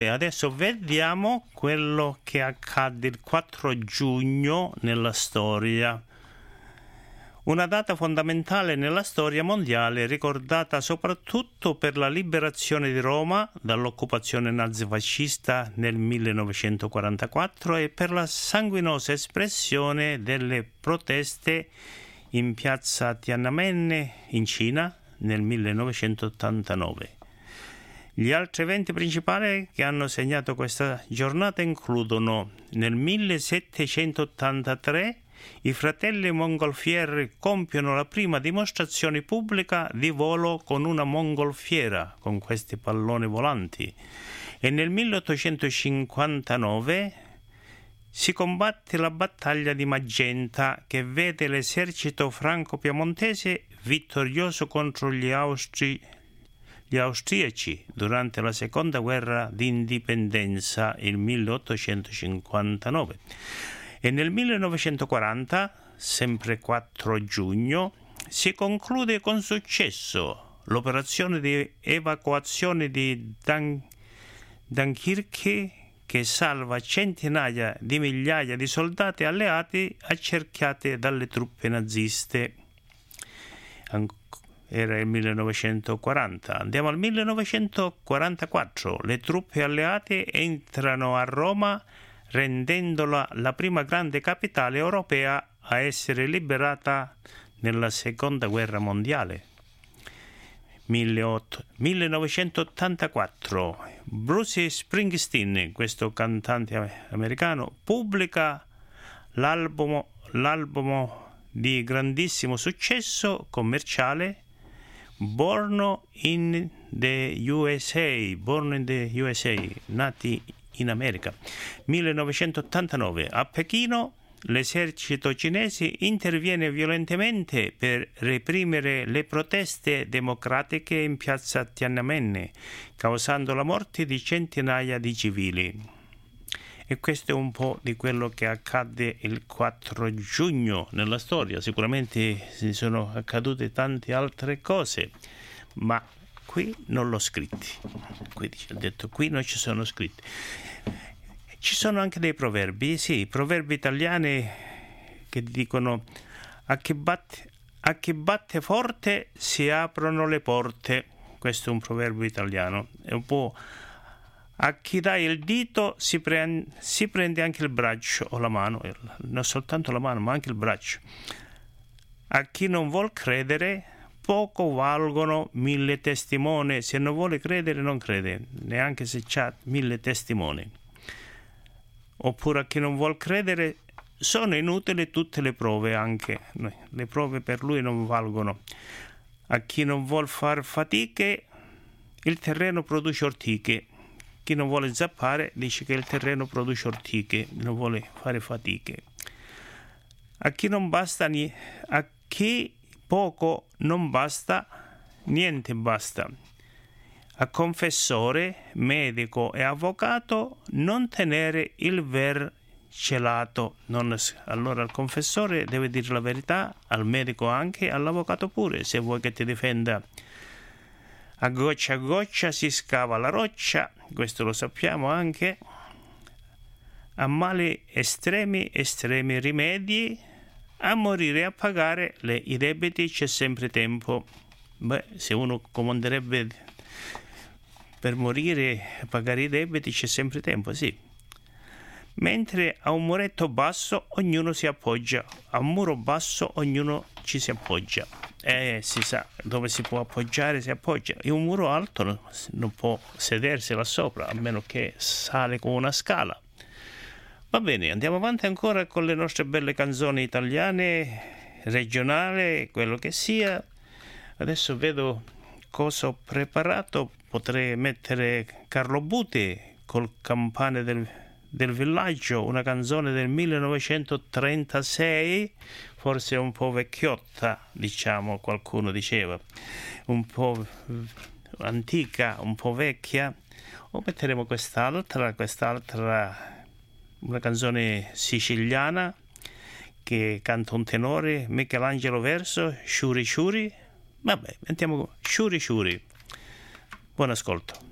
E adesso vediamo quello che accadde il 4 giugno nella storia. Una data fondamentale nella storia mondiale, ricordata soprattutto per la liberazione di Roma dall'occupazione nazifascista nel 1944 e per la sanguinosa espressione delle proteste in piazza Tiananmen in Cina nel 1989. Gli altri eventi principali che hanno segnato questa giornata includono: nel 1783 i fratelli Montgolfier compiono la prima dimostrazione pubblica di volo con una mongolfiera, con questi palloni volanti, e nel 1859 si combatte la battaglia di Magenta, che vede l'esercito franco-piemontese vittorioso contro gli austriaci durante la seconda guerra d'indipendenza, il 1859. E nel 1940, sempre 4 giugno, si conclude con successo l'operazione di evacuazione di Dunkirk, che salva centinaia di migliaia di soldati alleati accerchiati dalle truppe naziste. Era il 1940. Andiamo al 1944. Le truppe alleate entrano a Roma, rendendola la prima grande capitale europea a essere liberata nella seconda guerra mondiale. 1984. Bruce Springsteen, questo cantante americano, pubblica l'album di grandissimo successo commerciale Born in the USA, nati in America. 1989. A Pechino l'esercito cinese interviene violentemente per reprimere le proteste democratiche in piazza Tiananmen, causando la morte di centinaia di civili. E questo è un po' di quello che accadde il 4 giugno nella storia. Sicuramente si sono accadute tante altre cose, ma qui non l'ho scritti. Qui non ci sono scritti. Ci sono anche dei proverbi, sì, proverbi italiani che dicono: a chi batte forte si aprono le porte. Questo è un proverbio italiano. È un po' a chi dai il dito si prende anche il braccio o la mano, non soltanto la mano ma anche il braccio. A chi non vuol credere poco valgono 1000 testimoni. Se non vuole credere non crede, neanche se c'ha 1000 testimoni. Oppure a chi non vuol credere sono inutili tutte le prove, anche le prove per lui non valgono. A chi non vuol far fatiche il terreno produce ortiche. Chi non vuole zappare dice che il terreno produce ortiche, non vuole fare fatiche. A chi poco non basta, niente basta. A confessore, medico e avvocato non tenere il ver celato. Allora il confessore deve dire la verità, al medico anche, all'avvocato pure, se vuoi che ti difenda. A goccia si scava la roccia, questo lo sappiamo anche. A mali estremi rimedi, a morire e a pagare i debiti c'è sempre tempo. Se uno comanderebbe per morire e pagare i debiti c'è sempre tempo, sì. Mentre a un muretto basso ognuno si appoggia, a un muro basso ognuno ci si appoggia. Si sa, dove si può appoggiare si appoggia. E un muro alto non può sedersi là sopra, a meno che sale con una scala. Va bene, andiamo avanti ancora con le nostre belle canzoni italiane, regionali, quello che sia. Adesso vedo cosa ho preparato. Potrei mettere Carlo Buti col campane del villaggio, una canzone del 1936, forse un po' vecchiotta, diciamo, qualcuno diceva, un po' antica, un po' vecchia. O metteremo quest'altra, una canzone siciliana che canta un tenore, Michelangelo Verso, Sciuri Sciuri. Vabbè, mettiamo Sciuri Sciuri. Buon ascolto.